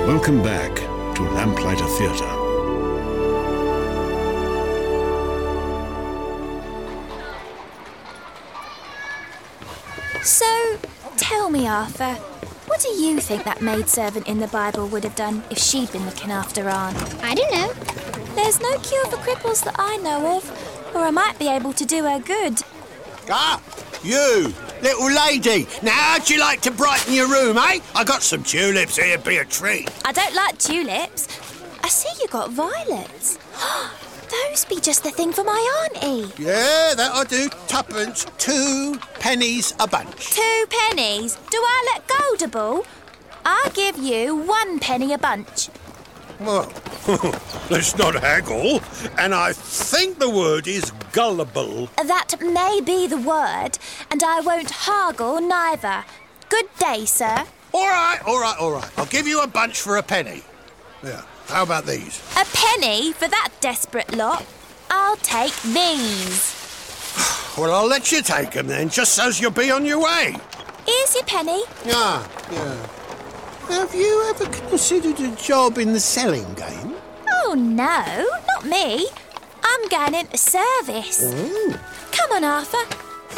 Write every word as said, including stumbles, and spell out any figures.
Welcome back to Lamplighter Theatre. So, tell me, Arthur, what do you think that maidservant in the Bible would have done if she'd been looking after Anne? I don't know. There's no cure for cripples that I know of, or I might be able to do her good. Ah, you, little lady. Now, how'd you like to brighten your room, eh? I got some tulips here, be a treat. I don't like tulips. I see you got violets. Those be just the thing for my auntie. Yeah, that I do. Tuppence, two pennies a bunch. Two pennies? Do I look goldable? I'll give you one penny a bunch. Well, let's not haggle. And I think the word is gullible. That may be the word, and I won't haggle neither. Good day, sir. All right, all right, all right. I'll give you a bunch for a penny. Yeah, how about these? A penny for that desperate lot? I'll take these. Well, I'll let you take them then, just so's you'll be on your way. Here's your penny. Ah, yeah. Have you ever considered a job in the selling game? Oh, no, not me. I'm going into service. Ooh. Come on, Arthur.